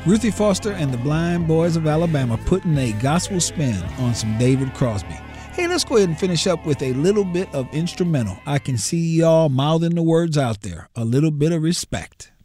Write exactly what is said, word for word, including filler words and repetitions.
Ruthie Foster and the Blind Boys of Alabama putting a gospel spin on some David Crosby. Hey, let's go ahead and finish up with a little bit of instrumental. I can see y'all mouthing the words out there. A little bit of respect.